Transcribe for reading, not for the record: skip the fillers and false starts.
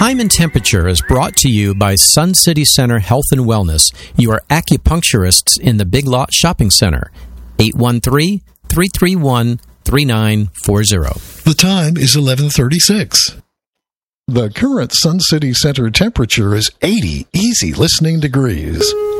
Time and Temperature is brought to you by Sun City Center Health and Wellness, your acupuncturists in the Big Lot Shopping Center. 813-331-3940. The time is 11:36. The current Sun City Center temperature is 80 easy listening degrees.